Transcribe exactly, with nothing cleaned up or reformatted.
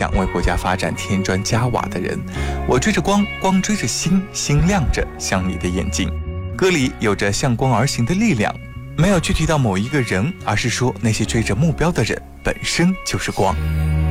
想为国家发展添砖加瓦的人。我追着光，光追着星，星亮着像你的眼睛。歌里有着向光而行的力量，没有具体到某一个人，而是说那些追着目标的人本身就是光。